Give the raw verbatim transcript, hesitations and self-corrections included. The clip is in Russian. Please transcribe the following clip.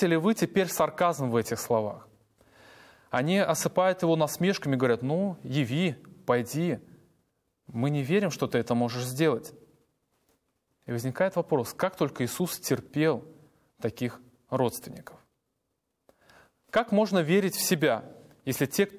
Находите ли вы теперь сарказм в этих словах? Они осыпают его насмешками, говорят: ну, яви, пойди. Мы не верим, что ты это можешь сделать. И возникает вопрос, как только Иисус терпел таких родственников? Как можно верить в себя, если те,